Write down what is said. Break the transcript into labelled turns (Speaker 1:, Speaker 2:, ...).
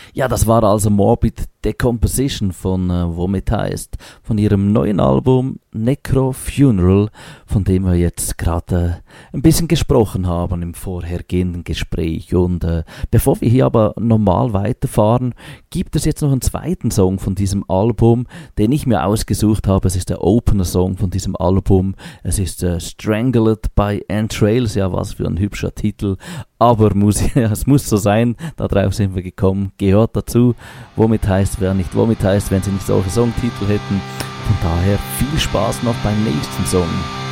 Speaker 1: Ja, das war also Morbid Decomposition von Vomit heißt, von ihrem neuen Album Necro Funeral, von dem wir jetzt gerade ein bisschen gesprochen haben im vorhergehenden Gespräch. Und bevor wir hier aber normal weiterfahren, gibt es jetzt noch einen zweiten Song von diesem Album, den ich mir ausgesucht habe. Es ist der Opener-Song von diesem Album. Es ist Strangled by Entrails. Ja, was für ein hübscher Titel. Aber es muss so sein, darauf sind wir gekommen, gehört dazu. Womit heißt, wer nicht Womit heißt, wenn sie nicht solche Songtitel hätten. Von daher viel Spaß noch beim nächsten Song.